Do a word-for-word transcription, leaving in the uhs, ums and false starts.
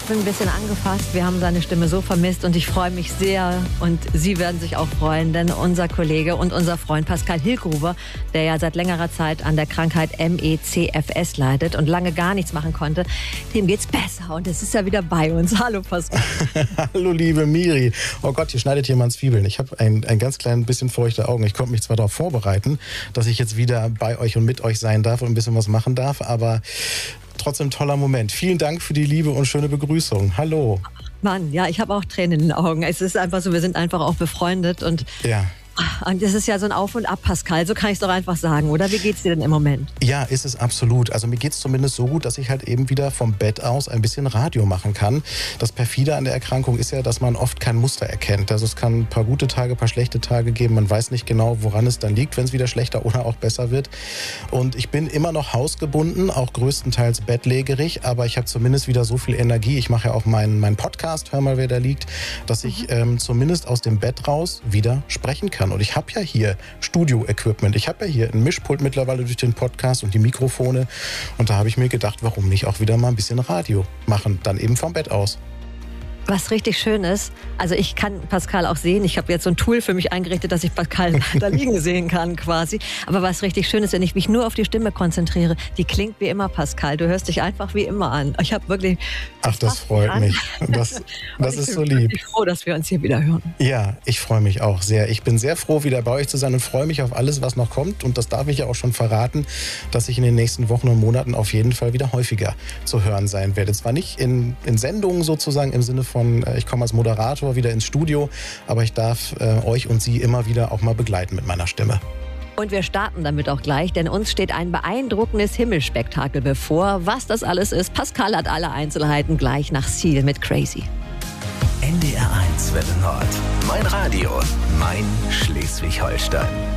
bin ein bisschen angefasst. Wir haben seine Stimme so vermisst und ich freue mich sehr und Sie werden sich auch freuen, denn unser Kollege und unser Freund Pascal Hilgruber, der ja seit längerer Zeit an der Krankheit M E C F S leidet und lange gar nichts machen konnte, dem geht's besser und es ist ja wieder bei uns. Hallo Pascal. Hallo liebe Miri. Oh Gott, hier schneidet jemand Zwiebeln. Ich habe ein, ein ganz klein bisschen feuchte Augen. Ich konnte mich zwar darauf vorbereiten, dass ich jetzt wieder bei euch und mit euch sein darf und ein bisschen was machen darf, aber trotzdem toller Moment. Vielen Dank für die liebe und schöne Begrüßung. Hallo. Mann, ja, ich habe auch Tränen in den Augen. Es ist einfach so, wir sind einfach auch befreundet und ja. Und das ist ja so ein Auf und Ab, Pascal, so kann ich es doch einfach sagen, oder? Wie geht's dir denn im Moment? Ja, ist es absolut. Also mir geht's zumindest so gut, dass ich halt eben wieder vom Bett aus ein bisschen Radio machen kann. Das Perfide an der Erkrankung ist ja, dass man oft kein Muster erkennt. Also es kann ein paar gute Tage, ein paar schlechte Tage geben. Man weiß nicht genau, woran es dann liegt, wenn es wieder schlechter oder auch besser wird. Und ich bin immer noch hausgebunden, auch größtenteils bettlägerig, aber ich habe zumindest wieder so viel Energie. Ich mache ja auch meinen, meinen Podcast, hör mal, wer da liegt, dass ich mhm. ähm, zumindest aus dem Bett raus wieder sprechen kann. Und ich habe ja hier Studio-Equipment. Ich habe ja hier ein Mischpult mittlerweile durch den Podcast und die Mikrofone. Und da habe ich mir gedacht, warum nicht auch wieder mal ein bisschen Radio machen, dann eben vom Bett aus. Was richtig schön ist, also ich kann Pascal auch sehen, ich habe jetzt so ein Tool für mich eingerichtet, dass ich Pascal da liegen sehen kann quasi. Aber was richtig schön ist, wenn ich mich nur auf die Stimme konzentriere, die klingt wie immer, Pascal. Du hörst dich einfach wie immer an. Ich habe wirklich... Ach, das freut an. mich. Das, das ist so lieb. Ich bin froh, dass wir uns hier wieder hören. Ja, ich freue mich auch sehr. Ich bin sehr froh, wieder bei euch zu sein und freue mich auf alles, was noch kommt. Und das darf ich ja auch schon verraten, dass ich in den nächsten Wochen und Monaten auf jeden Fall wieder häufiger zu hören sein werde. Zwar nicht in, in Sendungen sozusagen im Sinne von Von, ich komme als Moderator wieder ins Studio, aber ich darf äh, euch und Sie immer wieder auch mal begleiten mit meiner Stimme. Und wir starten damit auch gleich, denn uns steht ein beeindruckendes Himmelsspektakel bevor. Was das alles ist, Pascal hat alle Einzelheiten gleich nach Seal mit Crazy. N D R eins Welle Nord. Mein Radio, mein Schleswig-Holstein.